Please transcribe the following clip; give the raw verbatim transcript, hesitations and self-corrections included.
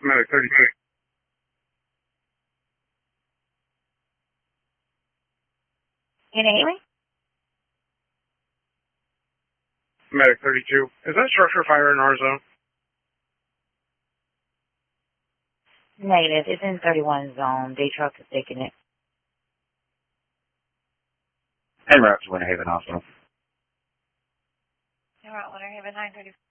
Medic thirty-two. Can you hear me? Medic thirty-two. Is that structure fire in our zone? Negative. It's in thirty-one zone. Day truck is taking it. En route to Winter Haven also. En route Winter Haven nine thirty-four.